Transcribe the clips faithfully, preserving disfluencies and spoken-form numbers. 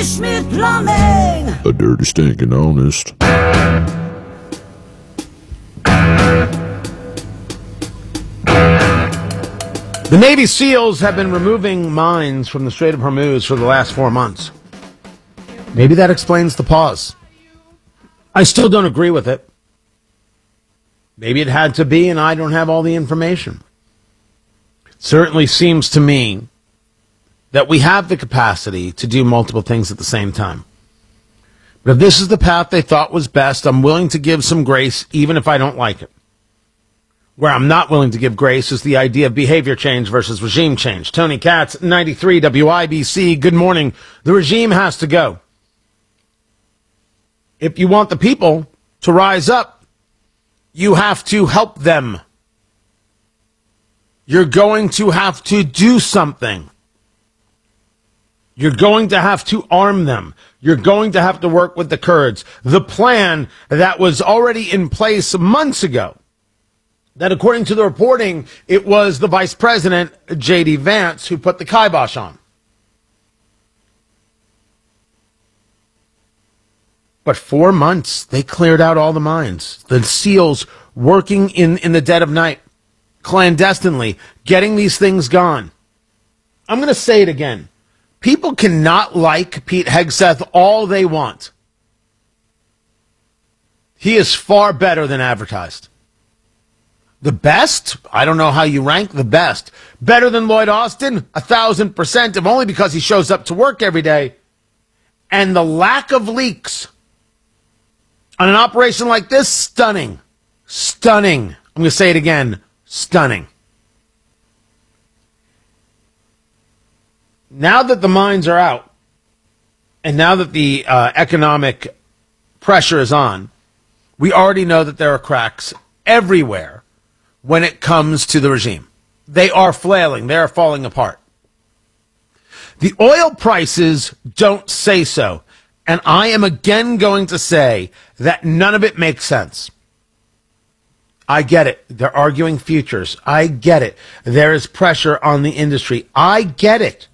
Schmidt Plumbing. A dirty, stinking honest. The Navy SEALs have been removing mines from the Strait of Hormuz for the last four months. Maybe that explains the pause. I still don't agree with it. Maybe it had to be, and I don't have all the information. It certainly seems to me that we have the capacity to do multiple things at the same time. But if this is the path they thought was best, I'm willing to give some grace, even if I don't like it. Where I'm not willing to give grace is the idea of behavior change versus regime change. Tony Katz, ninety-three W I B C. Good morning. The regime has to go. If you want the people to rise up, you have to help them. You're going to have to do something. You're going to have to arm them. You're going to have to work with the Kurds. The plan that was already in place months ago, that according to the reporting, it was the Vice President, J D. Vance, who put the kibosh on. But four months, they cleared out all the mines. The SEALs working in, in the dead of night, clandestinely, getting these things gone. I'm going to say it again. People cannot like Pete Hegseth all they want. He is far better than advertised. The best? I don't know how you rank the best. Better than Lloyd Austin? A thousand percent, if only because he shows up to work every day. And the lack of leaks on an operation like this, stunning. Stunning. I'm going to say it again. Stunning. Now that the mines are out, and now that the uh, economic pressure is on, we already know that there are cracks everywhere when it comes to the regime. They are flailing. They are falling apart. The oil prices don't say so. And I am again going to say that none of it makes sense. I get it. They're arguing futures. I get it. There is pressure on the industry. I get it.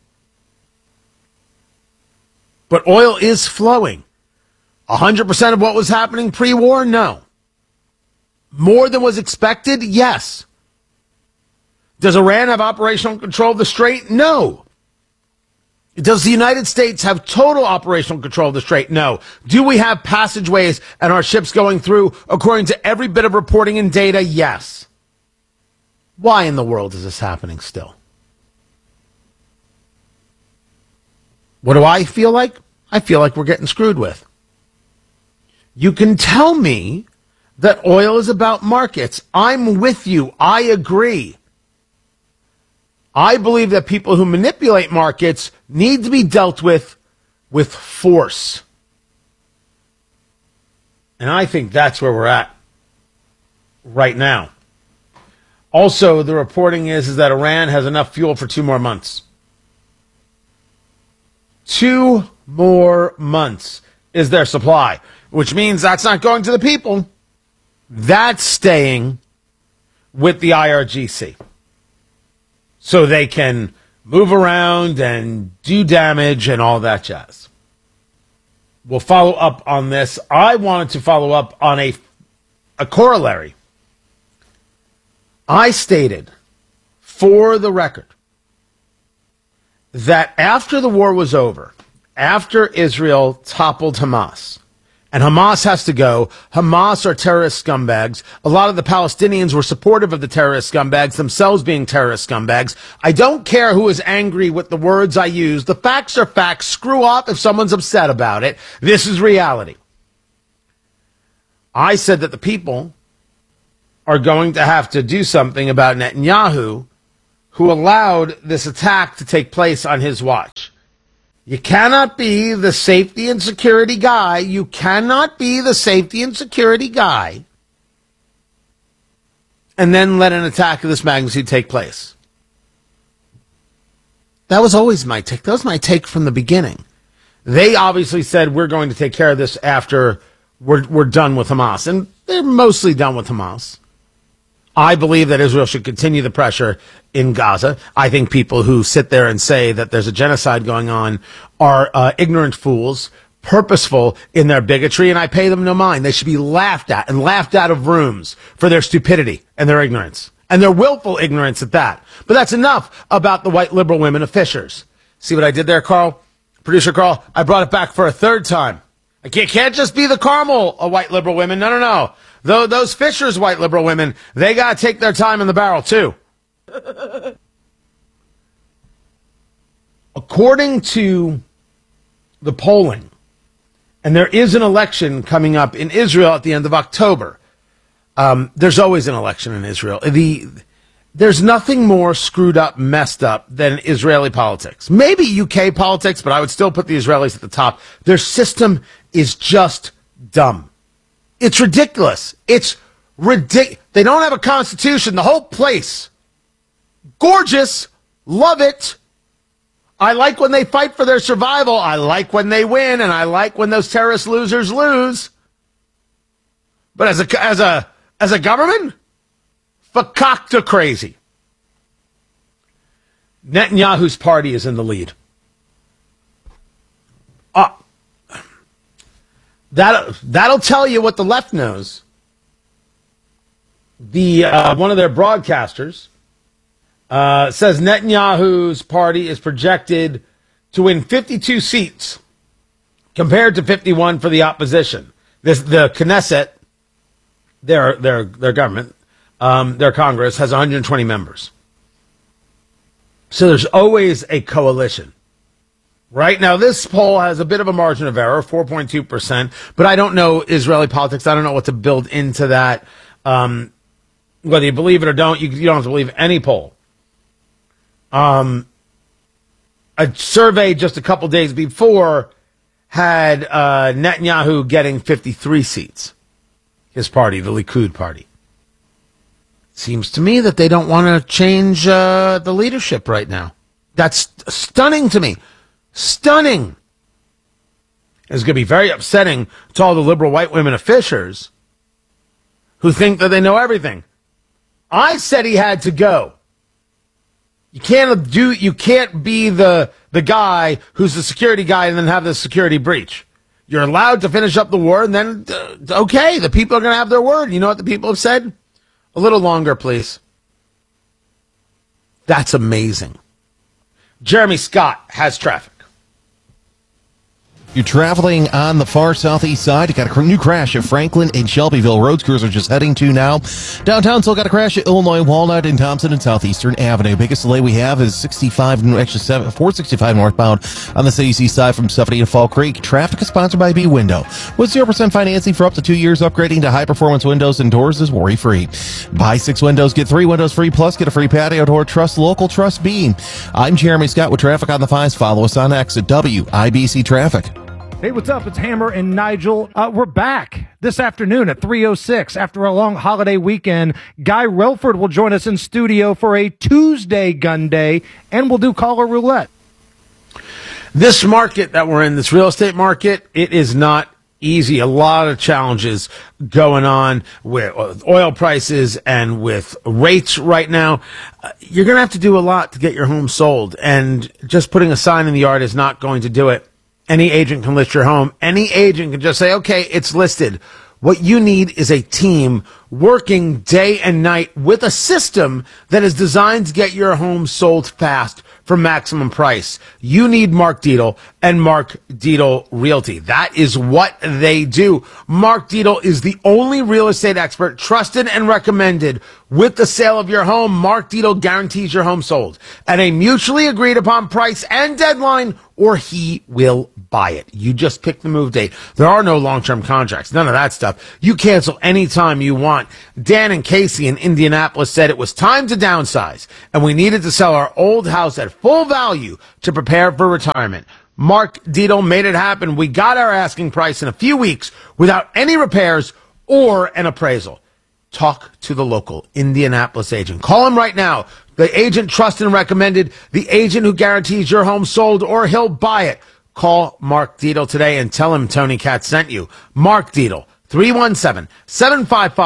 But oil is flowing. one hundred percent of what was happening pre-war? No. More than was expected? Yes. Does Iran have operational control of the Strait? No. Does the United States have total operational control of the Strait? No. Do we have passageways and our ships going through according to every bit of reporting and data? Yes. Why in the world is this happening still? What do I feel like? I feel like we're getting screwed with. You can tell me that oil is about markets. I'm with you. I agree. I believe that people who manipulate markets need to be dealt with with force. And I think that's where we're at right now. Also, the reporting is, is that Iran has enough fuel for two more months. Two more months is their supply, which means that's not going to the people. That's staying with the I R G C. So they can move around and do damage and all that jazz. We'll follow up on this. I wanted to follow up on a, a corollary. I stated, for the record, that after the war was over, after Israel toppled Hamas, and Hamas has to go. Hamas are terrorist scumbags. A lot of the Palestinians were supportive of the terrorist scumbags, themselves being terrorist scumbags. I don't care who is angry with the words I use. The facts are facts. Screw off if someone's upset about it. This is reality. I said that the people are going to have to do something about Netanyahu, who allowed this attack to take place on his watch. You cannot be the safety and security guy. You cannot be the safety and security guy and then let an attack of this magnitude take place. That was always my take. That was my take from the beginning. They obviously said, we're going to take care of this after we're, we're done with Hamas. And they're mostly done with Hamas. I believe that Israel should continue the pressure in Gaza. I think people who sit there and say that there's a genocide going on are uh, ignorant fools, purposeful in their bigotry, and I pay them no mind. They should be laughed at and laughed out of rooms for their stupidity and their ignorance, and their willful ignorance at that. But that's enough about the white liberal women of Fishers. See what I did there, Carl? Producer Carl, I brought it back for a third time. I can't, can't just be the Carmel of white liberal women. No, no, no. Though those Fishers white liberal women, they got to take their time in the barrel, too. According to the polling, and there is an election coming up in Israel at the end of October. Um, there's always an election in Israel. The, there's nothing more screwed up, messed up than Israeli politics. Maybe U K politics, but I would still put the Israelis at the top. Their system is just dumb. It's ridiculous. It's ridiculous. They don't have a constitution. The whole place. Gorgeous. Love it. I like when they fight for their survival. I like when they win, and I like when those terrorist losers lose. But as a as a as a government, fakakta crazy. Netanyahu's party is in the lead. Uh, that that'll tell you what the left knows. The uh, one of their broadcasters uh, says Netanyahu's party is projected to win fifty-two seats compared to fifty-one for the opposition. This the Knesset, their their their government, um, their Congress has one hundred twenty members. So there's always a coalition. Right now, this poll has a bit of a margin of error, four point two percent, but I don't know Israeli politics. I don't know what to build into that. Um, whether you believe it or don't, you, you don't have to believe any poll. Um, a survey just a couple days before had uh, Netanyahu getting fifty-three seats. His party, the Likud party. Seems to me that they don't want to change uh, the leadership right now. That's stunning to me. Stunning. It's going to be very upsetting to all the liberal white women of Fishers who think that they know everything. I said he had to go. You can't do. You can't be the the guy who's the security guy and then have the security breach. You're allowed to finish up the war, and then uh, okay, the people are going to have their word. You know what the people have said? A little longer, please. That's amazing. Jeremy Scott has traffic. You're traveling on the far southeast side. You got a new crash at Franklin and Shelbyville roads. Crews are just heading to now. Downtown still got a crash at Illinois, Walnut, and Thompson and Southeastern Avenue. Biggest delay we have is sixty-five, actually four sixty-five northbound on the city east side from Stephanie to Fall Creek. Traffic is sponsored by B Window. With zero percent financing for up to two years, upgrading to high-performance windows and doors is worry-free. Buy six windows, get three windows free, plus get a free patio door. Trust local, trust B. I'm Jeremy Scott with Traffic on the Fives. Follow us on X at W I B C Traffic. Hey, what's up? It's Hammer and Nigel. Uh, we're back this afternoon at three oh six. After a long holiday weekend, Guy Relford will join us in studio for a Tuesday gun day, and we'll do caller roulette. This market that we're in, this real estate market, it is not easy. A lot of challenges going on with oil prices and with rates right now. Uh, you're going to have to do a lot to get your home sold, and just putting a sign in the yard is not going to do it. Any agent can list your home. Any agent can just say, okay, it's listed. What you need is a team working day and night with a system that is designed to get your home sold fast for maximum price. You need Mark Dietel and Mark Dietel Realty. That is what they do. Mark Dietel is the only real estate expert trusted and recommended with the sale of your home. Mark Dietel guarantees your home sold at a mutually agreed upon price and deadline, or he will buy it. You just pick the move date. There are no long-term contracts. None of that stuff. You cancel anytime you want. Dan and Casey in Indianapolis said it was time to downsize, and we needed to sell our old house at full value to prepare for retirement. Mark Dietel made it happen. We got our asking price in a few weeks without any repairs or an appraisal. Talk to the local Indianapolis agent. Call him right now. The agent trusted and recommended, the agent who guarantees your home sold or he'll buy it. Call Mark Dietel today and tell him Tony Katz sent you. Mark Dietel, three one seven, seven five five,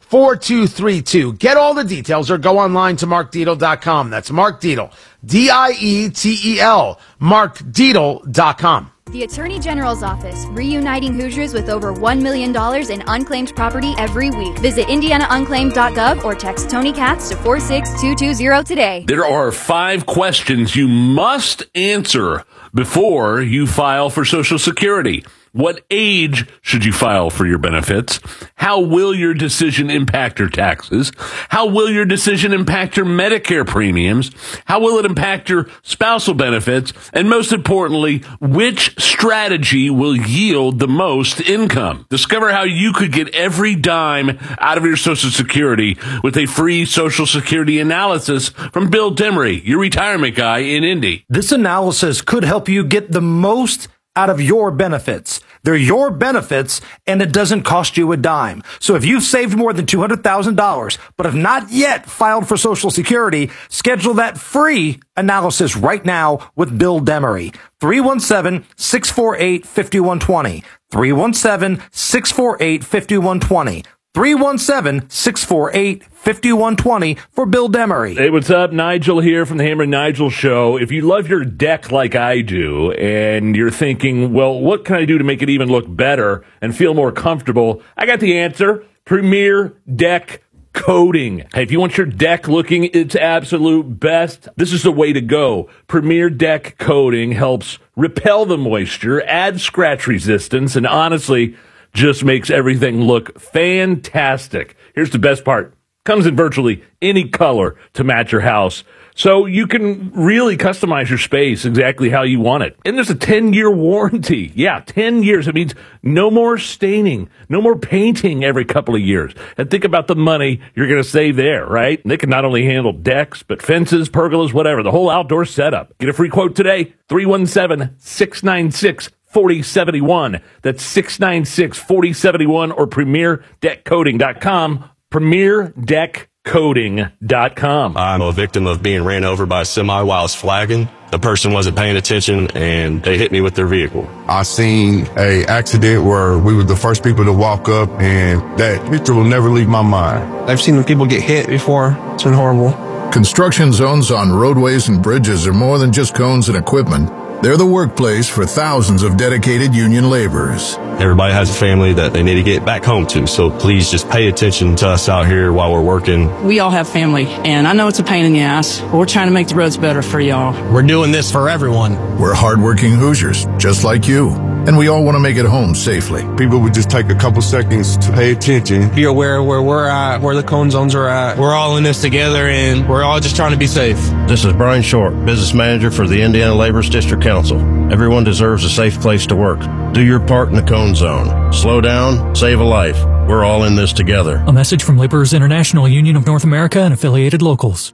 four two three two. Get all the details or go online to mark dietel dot com. That's Mark Dietel, D I E T E L, mark dietel dot com. The Attorney General's Office, reuniting Hoosiers with over one million dollars in unclaimed property every week. Visit indiana unclaimed dot gov or text Tony Katz to four six two two zero today. There are five questions you must answer before you file for Social Security. What age should you file for your benefits? How will your decision impact your taxes? How will your decision impact your Medicare premiums? How will it impact your spousal benefits? And most importantly, which strategy will yield the most income? Discover how you could get every dime out of your Social Security with a free Social Security analysis from Bill Demery, your retirement guy in Indy. This analysis could help you get the most out of your benefits. They're your benefits, and it doesn't cost you a dime. So if you've saved more than two hundred thousand dollars, but have not yet filed for Social Security, schedule that free analysis right now with Bill Demery. three one seven, six four eight, five one two zero. three one seven, six four eight, five one two zero. three one seven, six four eight, five one two zero for Bill Demery. Hey, what's up? Nigel here from the Hammer and Nigel Show. If you love your deck like I do, and you're thinking, well, what can I do to make it even look better and feel more comfortable? I got the answer. Premier Deck Coating. Hey, if you want your deck looking its absolute best, this is the way to go. Premier Deck Coating helps repel the moisture, add scratch resistance, and honestly, just makes everything look fantastic. Here's the best part. Comes in virtually any color to match your house. So you can really customize your space exactly how you want it. And there's a ten-year warranty. Yeah, ten years. It means no more staining, no more painting every couple of years. And think about the money you're going to save there, right? And they can not only handle decks, but fences, pergolas, whatever, the whole outdoor setup. Get a free quote today, three one seven, six nine six, four zero seven one. That's six nine six, four zero seven one or premier deck coating dot com. premier deck coating dot com. I'm a victim of being ran over by a semi while I was flagging. The person wasn't paying attention and they hit me with their vehicle. I seen a accident where we were the first people to walk up, and that picture will never leave my mind. I've seen people get hit before. It's been horrible. Construction zones on roadways and bridges are more than just cones and equipment. They're the workplace for thousands of dedicated union laborers. Everybody has a family that they need to get back home to, so please just pay attention to us out here while we're working. We all have family, and I know it's a pain in the ass, but we're trying to make the roads better for y'all. We're doing this for everyone. We're hardworking Hoosiers, just like you, and we all want to make it home safely. People would just take a couple seconds to pay attention. Be aware where we're at, where the cone zones are at. We're all in this together, and we're all just trying to be safe. This is Brian Short, business manager for the Indiana Laborers District Council. Everyone deserves a safe place to work. Do your part in the cone zone. Slow down, save a life. We're all in this together. A message from Laborers International Union of North America and affiliated locals.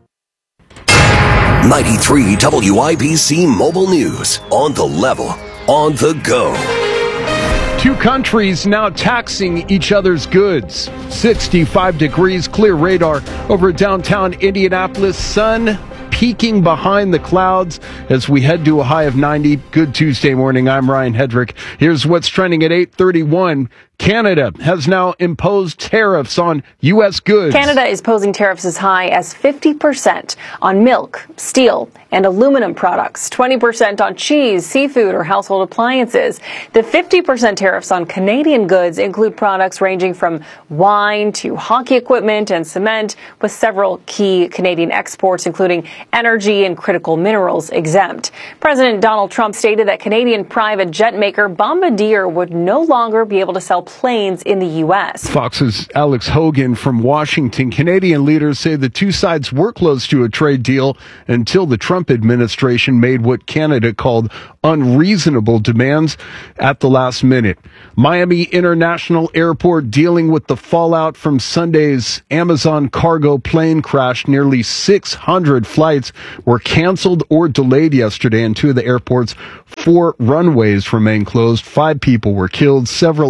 ninety-three W I B C Mobile News. On the level, on the go. Two countries now taxing each other's goods. sixty-five degrees, clear radar over downtown Indianapolis. Sun peeking behind the clouds as we head to a high of ninety. Good Tuesday morning. I'm Ryan Hedrick. Here's what's trending at eight thirty-one. Canada has now imposed tariffs on U S goods. Canada is posing tariffs as high as fifty percent on milk, steel, and aluminum products, twenty percent on cheese, seafood, or household appliances. The fifty percent tariffs on Canadian goods include products ranging from wine to hockey equipment and cement, with several key Canadian exports, including energy and critical minerals, exempt. President Donald Trump stated that Canadian private jet maker Bombardier would no longer be able to sell planes in the U S. Fox's Alex Hogan from Washington. Canadian leaders say the two sides were close to a trade deal until the Trump administration made what Canada called unreasonable demands at the last minute. Miami International Airport dealing with the fallout from Sunday's Amazon cargo plane crash. Nearly six hundred flights were canceled or delayed yesterday, and two of the airport's four runways remain closed. Five people were killed, several others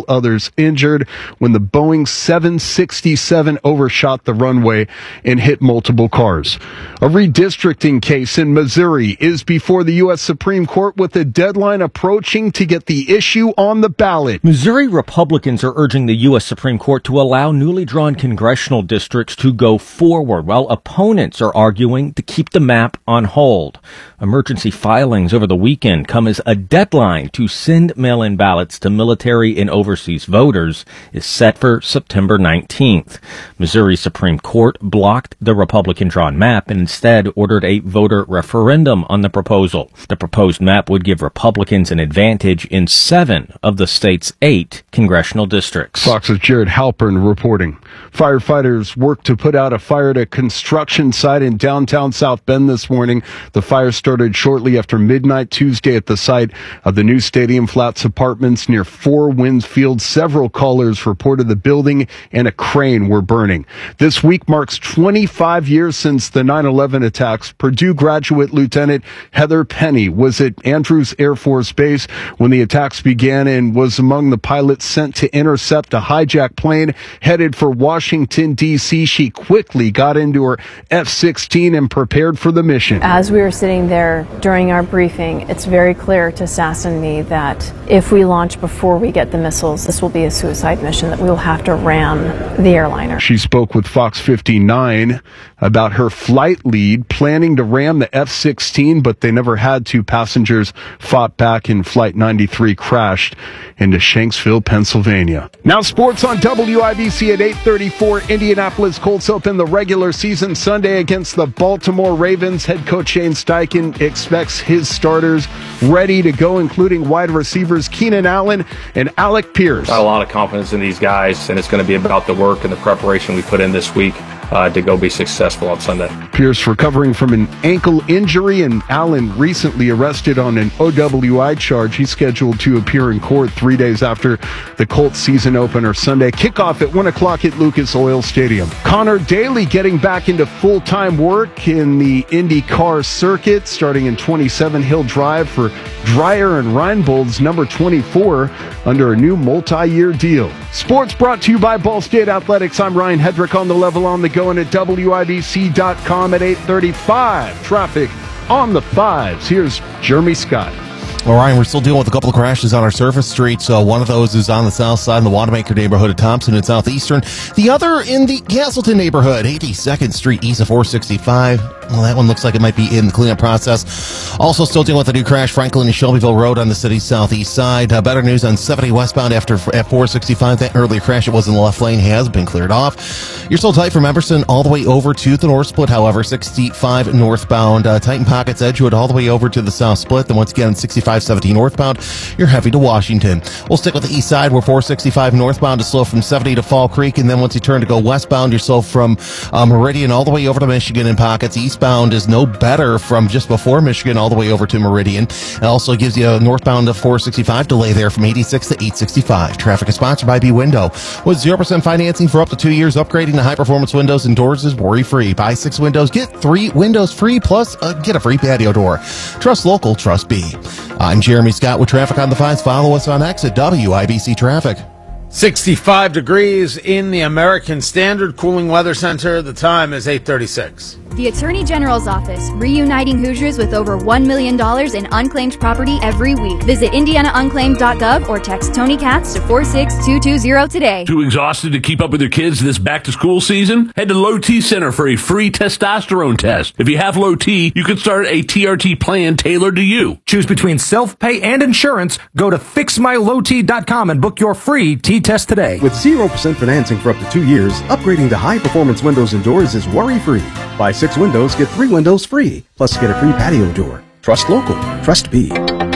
was injured when the Boeing seven sixty-seven overshot the runway and hit multiple cars. A redistricting case in Missouri is before the U S Supreme Court with a deadline approaching to get the issue on the ballot. Missouri Republicans are urging the U S Supreme Court to allow newly drawn congressional districts to go forward, while opponents are arguing to keep the map on hold. Emergency filings over the weekend come as a deadline to send mail-in ballots to military and overseas voters is set for September nineteenth. Missouri Supreme Court blocked the Republican-drawn map and instead ordered a voter referendum on the proposal. The proposed map would give Republicans an advantage in seven of the state's eight congressional districts. Fox's Jared Halpern reporting. Firefighters worked to put out a fire at a construction site in downtown South Bend this morning. The fire started shortly after midnight Tuesday at the site of the new Stadium Flats apartments near Four Winds Field. Several callers reported the building and a crane were burning. This week marks twenty-five years since the nine eleven attacks. Purdue graduate Lieutenant Heather Penny was at Andrews Air Force Base when the attacks began and was among the pilots sent to intercept a hijacked plane headed for Washington, D C She quickly got into her F sixteen and prepared for the mission. As we were sitting there during our briefing, it's very clear to Sass and me that if we launch before we get the missiles, this will be a suicide mission, that we will have to ram the airliner. She spoke with Fox fifty-nine about her flight lead planning to ram the F sixteen, but they never had to. Passengers fought back and Flight ninety-three crashed into Shanksville, Pennsylvania. Now sports on W I B C at eight thirty-four. Indianapolis Colts open the regular season Sunday against the Baltimore Ravens. Head coach Shane Steichen expects his starters ready to go, including wide receivers Keenan Allen and Alec Pierce. Got a lot of confidence in these guys, and it's going to be about the work and the preparation we put in this week uh, to go be successful on Sunday. Pierce recovering from an ankle injury, and Allen recently arrested on an O W I charge. He's scheduled to appear in court three days after the Colts season opener Sunday. Kickoff at one o'clock at Lucas Oil Stadium. Connor Daly getting back into full-time work in the IndyCar circuit, starting in twenty-seven. He'll drive for Dreyer and Reinbold's number twenty-four under a new multi-year deal. Sports brought to you by Ball State Athletics. I'm Ryan Hedrick on the level on the go and at W I B C dot com at eight thirty-five. Traffic on the fives. Here's Jeremy Scott. All right, we're still dealing with a couple of crashes on our surface streets. Uh, one of those is on the south side in the Wanamaker neighborhood of Thompson and Southeastern. The other in the Castleton neighborhood, eighty-second Street east of four sixty-five. Well, that one looks like it might be in the cleanup process. Also still dealing with a new crash, Franklin and Shelbyville Road on the city's southeast side. Uh, better news on seventy westbound after at four sixty-five. That earlier crash, it was in the left lane, has been cleared off. You're still tight from Emerson all the way over to the north split, however. sixty-five northbound, uh, Titan Pockets, Edgewood all the way over to the south split. Then once again, sixty-five seventy northbound, you're heavy to Washington. We'll stick with the east side where four sixty-five northbound is slow from seventy to Fall Creek. And then once you turn to go westbound, you're slow from uh, Meridian all the way over to Michigan in Pockets. Eastbound is no better from just before Michigan all the way over to Meridian. It also gives you a northbound of four sixty-five delay there from eighty-six to eight sixty-five. Traffic is sponsored by B Window. With zero percent financing for up to two years, upgrading to high-performance windows and doors is worry-free. Buy six windows, get three windows free, plus uh, get a free patio door. Trust local, trust B. I'm Jeremy Scott with Traffic on the Fives. Follow us on X at W I B C Traffic. sixty-five degrees in the American Standard Cooling Weather Center. The time is eight thirty-six. The Attorney General's Office, reuniting Hoosiers with over one million dollars in unclaimed property every week. Visit indiana unclaimed dot gov or text Tony Katz to four six two two zero today. Too exhausted to keep up with your kids this back-to-school season? Head to Low T Center for a free testosterone test. If you have low T, you can start a T R T plan tailored to you. Choose between self-pay and insurance. Go to fix my low t dot com and book your free T-test today. With zero percent financing for up to two years, upgrading to high-performance windows and doors is worry-free. Buy six windows, get three windows free. Plus, get a free patio door. Trust local. Trust B.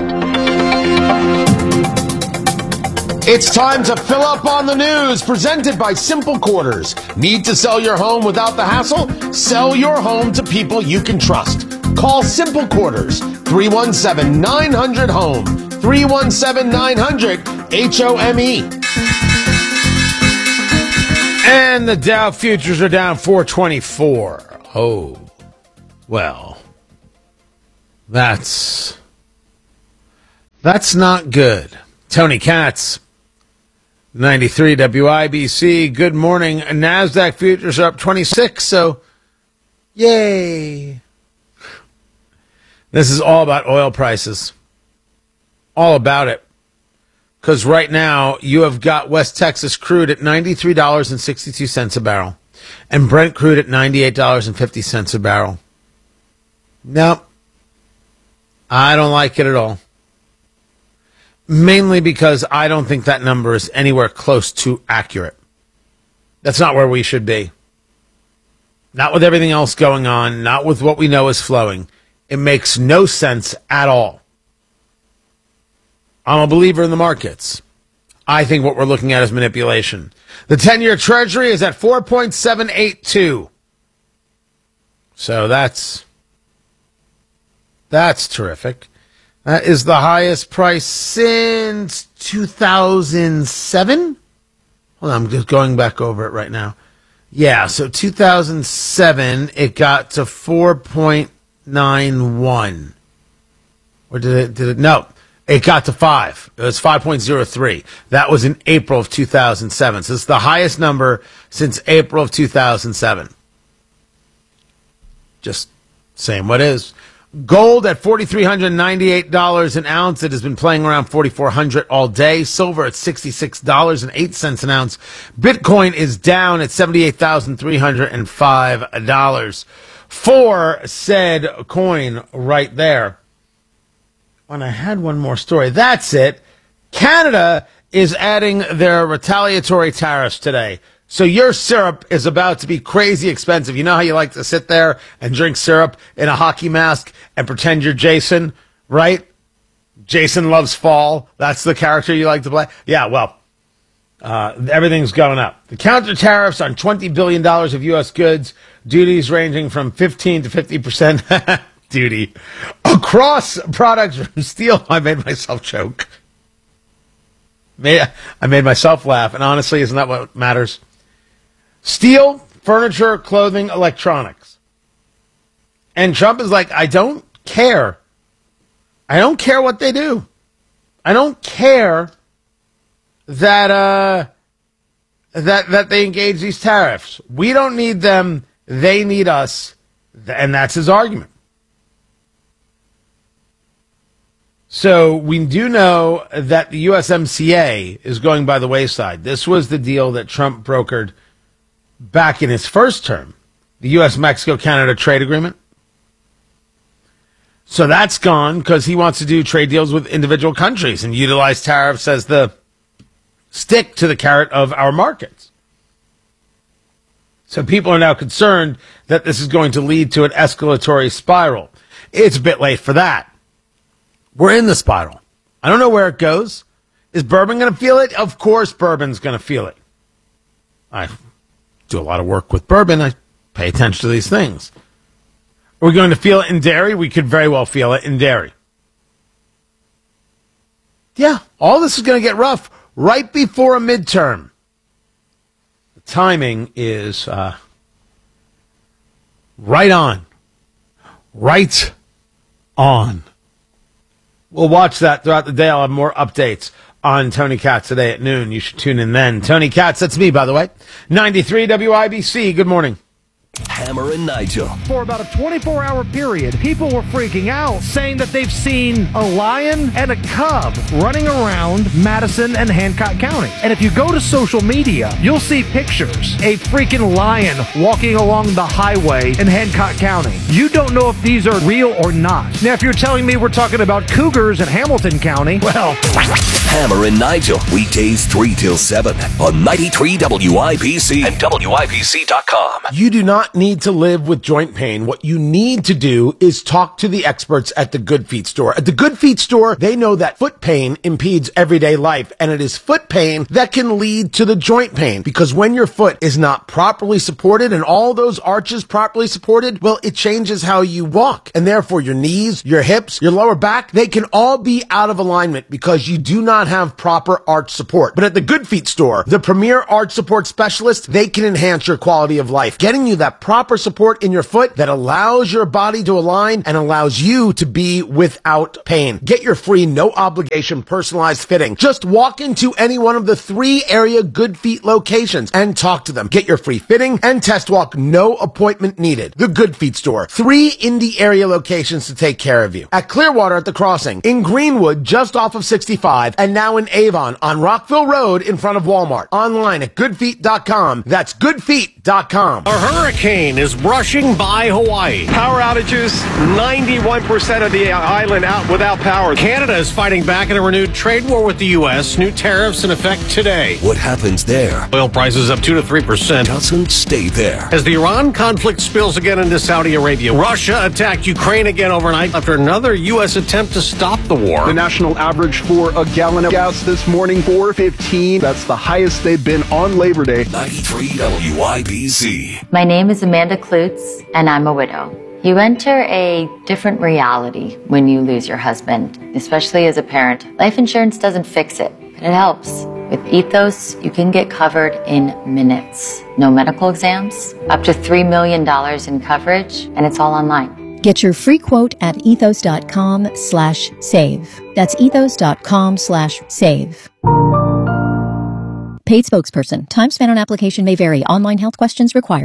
It's time to fill up on the news, presented by Simple Quarters. Need to sell your home without the hassle? Sell your home to people you can trust. Call Simple Quarters, three one seven, nine hundred, HOME, three one seven, nine hundred, H O M E. And the Dow futures are down four twenty-four. Oh, well, that's, that's not good. Tony Katz, ninety-three W I B C. Good morning. NASDAQ futures are up twenty-six, so yay. This is all about oil prices. All about it. Because right now, you have got West Texas crude at ninety-three dollars and sixty-two cents a barrel. And Brent crude at ninety-eight dollars and fifty cents a barrel. Nope. I don't like it at all. Mainly because I don't think that number is anywhere close to accurate. That's not where we should be. Not with everything else going on, not with what we know is flowing. It makes no sense at all. I'm a believer in the markets. I think what we're looking at is manipulation. The ten-year Treasury is at four point seven eight two. So that's that's terrific. That is the highest price since two thousand seven. Hold on, I'm just going back over it right now. Yeah, so two thousand seven, it got to four point nine one. Or did it, did it? No, it got to five. It was five point oh three. That was in April of two thousand seven. So it's the highest number since April of two thousand seven. Just saying what is. Gold at four thousand three hundred ninety-eight dollars an ounce. It has been playing around four thousand four hundred dollars all day. Silver at sixty-six dollars and eight cents an ounce. Bitcoin is down at seventy-eight thousand three hundred five dollars. For said coin right there. And I had one more story. That's it. Canada is adding their retaliatory tariffs today. So your syrup is about to be crazy expensive. You know how you like to sit there and drink syrup in a hockey mask and pretend you're Jason, right? Jason Loves Fall. That's the character you like to play. Yeah, well, uh, everything's going up. The counter tariffs on twenty billion dollars of U S goods, duties ranging from fifteen to fifty percent duty across products from steel. I made myself choke. I made myself laugh. And honestly, isn't that what matters? Steel, furniture, clothing, electronics. And Trump is like, I don't care. I don't care what they do. I don't care that uh, that that they engage these tariffs. We don't need them. They need us. And that's his argument. So we do know that the U S M C A is going by the wayside. This was the deal that Trump brokered back in his first term, the U S Mexico-Canada trade agreement. So that's gone because he wants to do trade deals with individual countries and utilize tariffs as the stick to the carrot of our markets. So people are now concerned that this is going to lead to an escalatory spiral. It's a bit late for that. We're in the spiral. I don't know where it goes. Is Bourbon going to feel it? Of course Bourbon's going to feel it. I do a lot of work with Bourbon. I pay attention to these things. Are we going to feel it in dairy? We could very well feel it in dairy. Yeah, all this is going to get rough right before a midterm. The timing is uh, right on. Right on. We'll watch that throughout the day. I'll have more updates on Tony Katz today at noon. You should tune in then. Tony Katz, that's me, by the way. ninety-three W I B C. Good morning. Hammer and Nigel. For about a twenty-four hour period, people were freaking out, saying that they've seen a lion and a cub running around Madison and Hancock County. And if you go to social media, you'll see pictures. A freaking lion walking along the highway in Hancock County. You don't know if these are real or not. Now, if you're telling me we're talking about cougars in Hamilton County, well... Hammer and Nigel, weekdays three till seven on ninety-three W I B C and W I B C dot com. You do not need to live with joint pain. What you need to do is talk to the experts at the Good Feet store. At the Good Feet store, they know that foot pain impedes everyday life, and it is foot pain that can lead to the joint pain. Because when your foot is not properly supported and all those arches properly supported, well, it changes how you walk. And therefore, your knees, your hips, your lower back, they can all be out of alignment because you do not have proper arch support. But at the Good Feet store, the premier arch support specialist, they can enhance your quality of life, getting you that that proper support in your foot that allows your body to align and allows you to be without pain. Get your free, no obligation, personalized fitting. Just walk into any one of the three area Good Feet locations and talk to them. Get your free fitting and test walk, no appointment needed. The Good Feet store. Three Indy area locations to take care of you. At Clearwater at the Crossing, in Greenwood just off of sixty-five, and now in Avon on Rockville Road in front of Walmart. Online at good feet dot com. That's good feet dot com. A hurricane is brushing by Hawaii. Power outages, ninety-one percent of the island out without power. Canada is fighting back in a renewed trade war with the U S. New tariffs in effect today. What happens there? Oil prices up two to three percent. Doesn't stay there. As the Iran conflict spills again into Saudi Arabia, Russia attacked Ukraine again overnight after another U S attempt to stop the war. The national average for a gallon of gas this morning, four fifteen. That's the highest they've been on Labor Day. ninety-three W I B C. My name is Amanda Klutz, and I'm a widow. You enter a different reality when you lose your husband, especially as a parent. Life insurance doesn't fix it, but it helps. With Ethos, you can get covered in minutes. No medical exams, up to three million dollars in coverage, and it's all online. Get your free quote at ethos.com slash save. That's ethos.com slash save. Paid spokesperson. Time spent on application may vary. Online health questions required.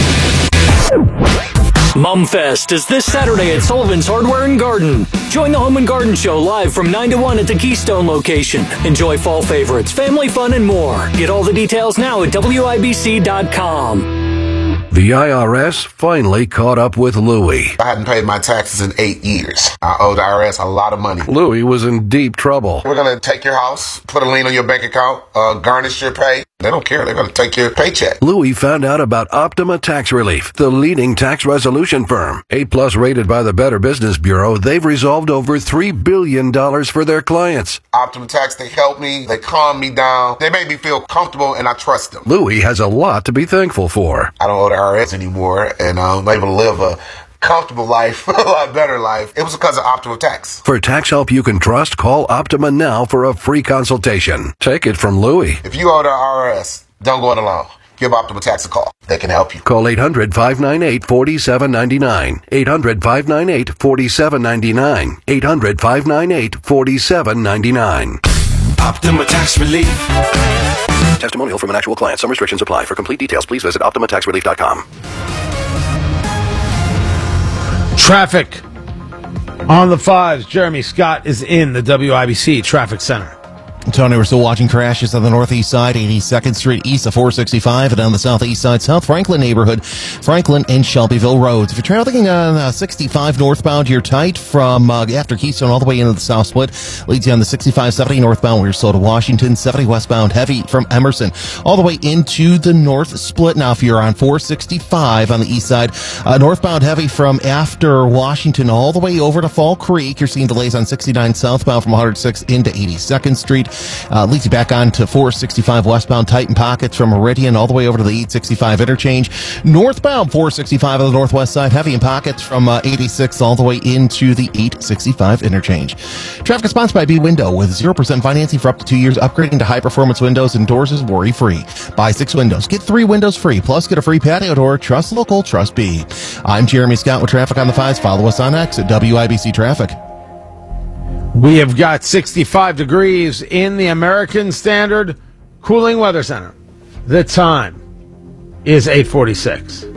Mumfest is this Saturday at Sullivan's Hardware and Garden. Join the Home and Garden Show live from nine to one at the Keystone location. Enjoy fall favorites, family fun, and more. Get all the details now at W I B C dot com. The I R S finally caught up with Louie. I hadn't paid my taxes in eight years. I owe the I R S a lot of money. Louie was in deep trouble. We're going to take your house, put a lien on your bank account, uh, garnish your pay. They don't care. They're going to take your paycheck. Louie found out about Optima Tax Relief, the leading tax resolution firm. A-plus rated by the Better Business Bureau, they've resolved over three billion dollars for their clients. Optima Tax, they help me. They calm me down. They make me feel comfortable, and I trust them. Louie has a lot to be thankful for. I don't owe the I R S anymore, and I'm able to live a comfortable life, a lot better life. It was because of Optima Tax. For tax help you can trust, call Optima now for a free consultation. Take it from Louie. If you owe the I R S, don't go it alone. Give Optima Tax a call. They can help you. Call eight hundred, five nine eight, four seven nine nine. eight hundred, five nine eight, four seven nine nine. eight hundred, five nine eight, four seven nine nine. Optima Tax Relief. Testimonial from an actual client. Some restrictions apply. For complete details, please visit optima tax relief dot com. Traffic on the fives. Jeremy Scott is in the W I B C Traffic Center. Tony, we're still watching crashes on the northeast side, eighty-second Street east of four sixty-five, and on the southeast side, South Franklin neighborhood, Franklin and Shelbyville roads. If you're traveling on uh, sixty-five northbound, you're tight from uh, after Keystone all the way into the South Split. Leads you on the sixty-five seventy northbound, where you're slow to Washington, seventy westbound, heavy from Emerson, all the way into the North Split. Now, if you're on four sixty-five on the east side, uh, northbound heavy from after Washington all the way over to Fall Creek. You're seeing delays on sixty-nine southbound from one oh six into eighty-second Street. Uh, leads you back on to four sixty-five westbound, Titan Pockets from Meridian all the way over to the eight sixty-five interchange. Northbound four sixty-five on the northwest side, heavy in Pockets from uh, eighty-six all the way into the eight sixty-five interchange. Traffic is sponsored by B-Window with zero percent financing for up to two years, upgrading to high-performance windows and doors is worry-free. Buy six windows, get three windows free, plus get a free patio door. Trust local, trust B. I'm Jeremy Scott with Traffic on the Fives. Follow us on X at W I B C Traffic. We have got sixty-five degrees in the American Standard Cooling Weather Center. The time is eight forty-six.